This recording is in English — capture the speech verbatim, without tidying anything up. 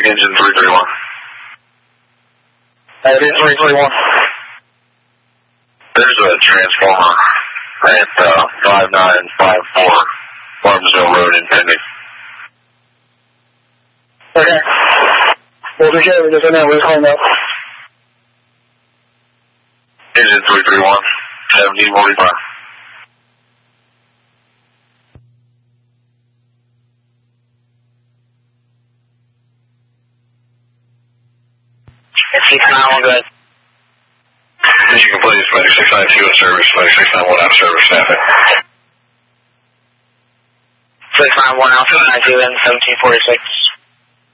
engine three three one. Engine three three one. There's a transformer at uh, five nine five four Farmsville Road in Pending. Okay. We'll be sure we just in there. We'll clean up. Engine three three one, seventeen forty-five. six nine one, go ahead. As you can please, Medic six nine two in service, Medic six nine one out of service, staffing. six nine one out, six nine two in, seventeen forty-six.